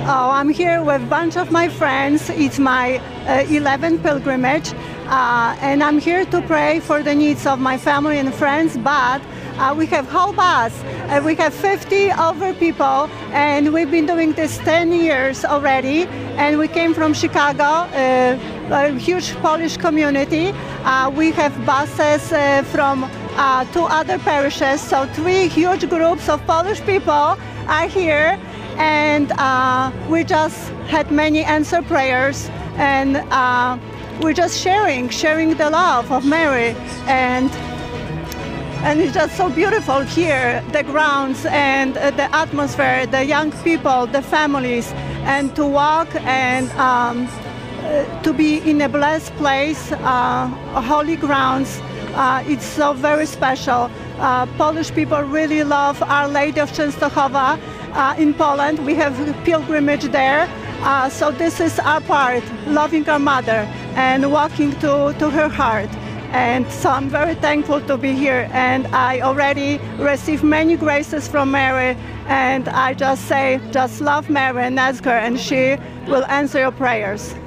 Oh, I'm here with a bunch of my friends. It's my 11th pilgrimage, and I'm here to pray for the needs of my family and friends, but we have whole bus. We have 50 over people, and we've been doing this 10 years already, and we came from Chicago, a huge Polish community. We have buses from 2 other parishes, so 3 huge groups of Polish people are here, and we just had many answered prayers, and we're just sharing the love of Mary, and it's just so beautiful here, the grounds and the atmosphere, the young people, the families, and to walk and to be in a blessed place, holy grounds. It's so very special. Polish people really love Our Lady of Częstochowa. In Poland, we have a pilgrimage there. So this is our part, loving our mother and walking to her heart. And so I'm very thankful to be here, and I already received many graces from Mary, and I just say, just love Mary and ask her, and she will answer your prayers.